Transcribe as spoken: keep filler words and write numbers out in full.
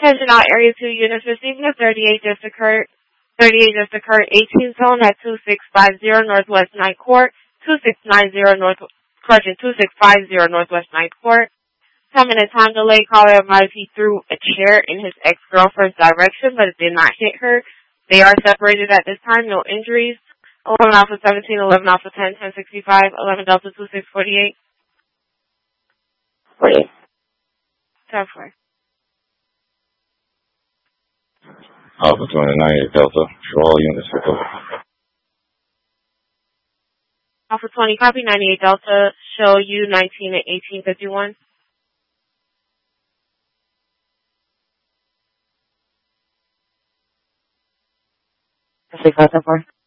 Attention all Area two units receiving a thirty-eight just occurred. thirty-eight just occurred eighteen zone at two six five zero Northwest ninth Court, two six nine zero North, correction, two six five zero Northwest ninth Court. Ten minute time delay, caller advised he threw a chair in his ex-girlfriend's direction, but it did not hit her. They are separated at this time, no injuries. eleven Alpha seventeen, eleven Alpha ten, ten sixty-five, eleven Delta two six forty-eight. forty-eight. ten four. Alpha twenty-nine, Delta, show all units for cover. Alpha twenty, copy ninety-eight Delta, show U nineteen at eighteen fifty-one. six five seven four.